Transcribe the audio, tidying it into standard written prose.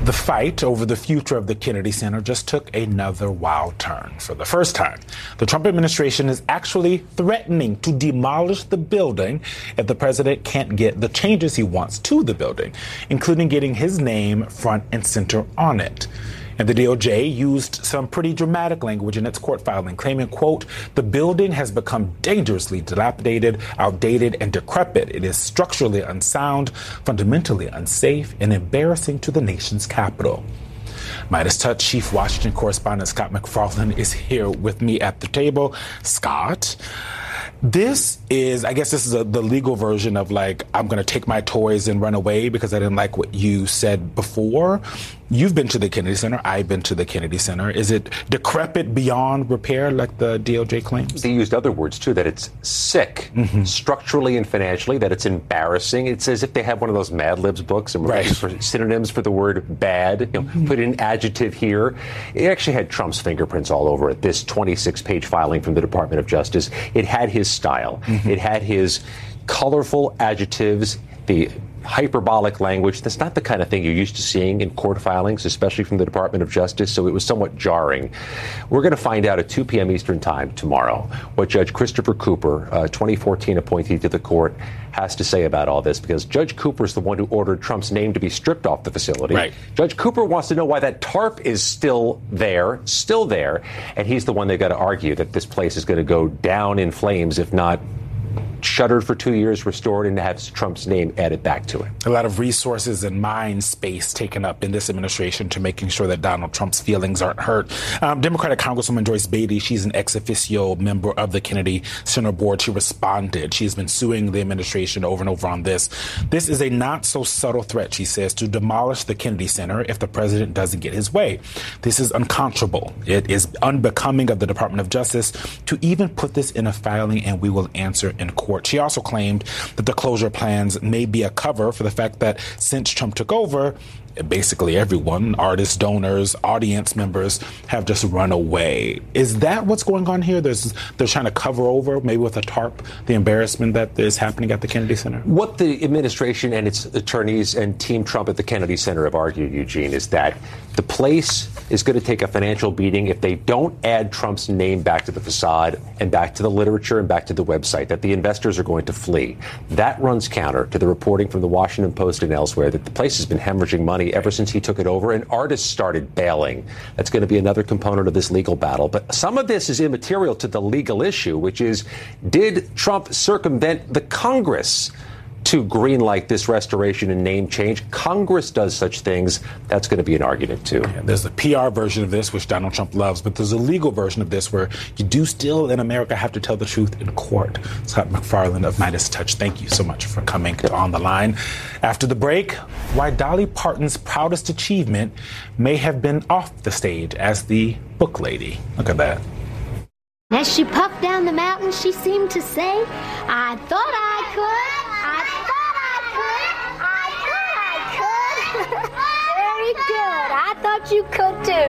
The fight over the future of the Kennedy Center just took another wild turn. For the first time, the Trump administration is actually threatening to demolish the building if the president can't get the changes he wants to the building, including getting his name front and center on it. And the DOJ used some pretty dramatic language in its court filing, claiming, quote, the building has become dangerously dilapidated, outdated, and decrepit. It is structurally unsound, fundamentally unsafe, and embarrassing to the nation's capital. Midas Touch Chief Washington Correspondent Scott MacFarlane is here with me at the table. Scott, this is the legal version of like, I'm going to take my toys and run away because I didn't like what you said before. You've been to the Kennedy Center. I've been to the Kennedy Center. Is it decrepit beyond repair like the DOJ claims? They used other words, too, that it's sick, structurally and financially, that it's embarrassing. It's as if they have one of those Mad Libs books and right. For synonyms for the word bad. Put an adjective here. It actually had Trump's fingerprints all over it, this 26-page filing from the Department of Justice. It had his style. It had his colorful adjectives, the hyperbolic language. That's not the kind of thing you're used to seeing in court filings, especially from the Department of Justice, so it was somewhat jarring. We're going to find out at 2 p.m. Eastern Time tomorrow what Judge Christopher Cooper, 2014 appointee to the court, has to say about all this, because Judge Cooper is the one who ordered Trump's name to be stripped off the facility. Right. Judge Cooper wants to know why that tarp is still there, and he's the one they've got to argue that this place is going to go down in flames, if not shuttered for 2 years, restored, and have Trump's name added back to it. A lot of resources and mind space taken up in this administration to making sure that Donald Trump's feelings aren't hurt. Democratic Congresswoman Joyce Beatty, she's an ex officio member of the Kennedy Center board. She responded. She's been suing the administration over and over on this. This is a not so subtle threat, she says, to demolish the Kennedy Center if the president doesn't get his way. This is unconscionable. It is unbecoming of the Department of Justice to even put this in a filing, and we will answer in court. She also claimed that the closure plans may be a cover for the fact that since Trump took over, basically everyone, artists, donors, audience members, have just run away. Is that what's going on here? They're trying to cover over, maybe with a tarp, the embarrassment that is happening at the Kennedy Center? What the administration and its attorneys and Team Trump at the Kennedy Center have argued, Eugene, is that the place is going to take a financial beating if they don't add Trump's name back to the facade and back to the literature and back to the website, that the investors are going to flee. That runs counter to the reporting from the Washington Post and elsewhere that the place has been hemorrhaging money ever since he took it over, and artists started bailing. That's going to be another component of this legal battle. But some of this is immaterial to the legal issue, which is, did Trump circumvent the Congress to greenlight this restoration and name change? Congress does such things. That's going to be an argument, too. Yeah, there's a PR version of this, which Donald Trump loves, but there's a legal version of this where you do still in America have to tell the truth in court. Scott MacFarlane of Midas Touch, thank you so much for coming on the line. After the break, why Dolly Parton's proudest achievement may have been off the stage as the book lady. Look at that. As she puffed down the mountain, she seemed to say, I thought I could. I thought I could. Very good. I thought you could too.